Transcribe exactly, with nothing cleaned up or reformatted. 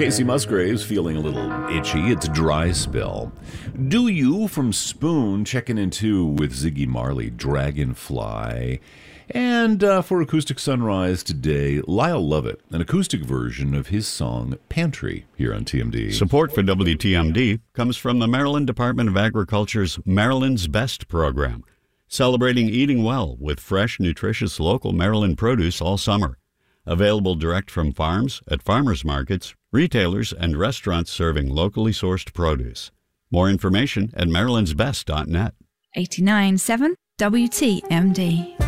Casey Musgraves feeling a little itchy. It's a dry spell. Do You from Spoon checking in too with Ziggy Marley, Dragonfly. And uh, for Acoustic Sunrise today, Lyle Lovett, an acoustic version of his song Pantry here on T M D. Support for W T M D comes from the Maryland Department of Agriculture's Maryland's Best program, celebrating eating well with fresh, nutritious local Maryland produce all summer. Available direct from farms, at farmers markets, retailers, and restaurants serving locally sourced produce. More information at marylands best dot net. eighty-nine point seven W T M D.